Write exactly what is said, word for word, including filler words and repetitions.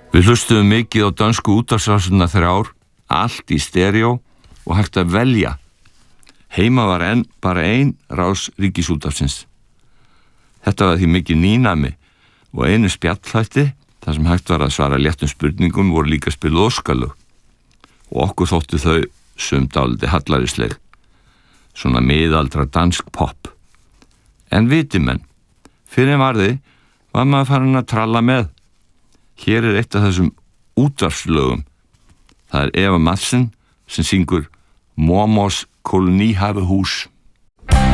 Við hlustuðum mikið á dönsku útvarpsrásirnar þrjár, allt í stereó og hægt að velja. Heima var enn bara ein rás Ríkisútvarpsins. Þetta var því mikið nýnæmi og einu spjallþætti, þar sem hægt var að svara léttum spurningum, voru líka spiluð óskalög. Og okkur þóttu þau sum dálítið hallarísleg, svona miðaldra dansk pop. En viti menn, fyrir varði var maður farin að tralla með. Hér er eitt af þessum útvarpslögum. Það er Eva Madsen sem syngur Mormors kolonihavehús.